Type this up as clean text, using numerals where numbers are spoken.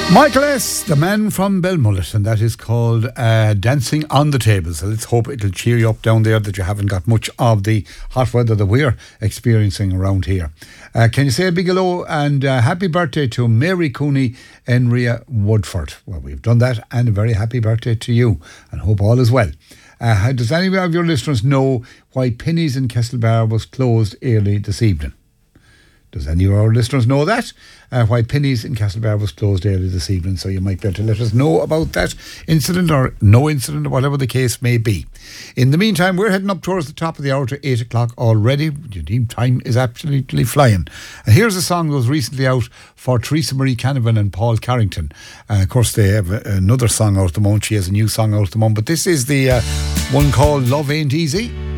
Michael S., the man from Belmullet, and that is called Dancing on the Table. So let's hope it'll cheer you up down there that you haven't got much of the hot weather that we're experiencing around here. Can you say a big hello and happy birthday to Mary Cooney and Ria Woodford? Well, we've done that, and a very happy birthday to you, and hope all is well. Does any of your listeners know why Penny's in Castlebar was closed early this evening? Does any of our listeners know that? Why Penny's in Castlebar was closed early this evening, so you might be able to let us know about that incident or no incident or whatever the case may be. In the meantime, we're heading up towards the top of the hour to 8 o'clock already. Time is absolutely flying. And here's a song that was recently out for Teresa Marie Canavan and Paul Carrington. Of course, they have another song out at the moment. She has a new song out at the moment, but this is the one called Love Ain't Easy.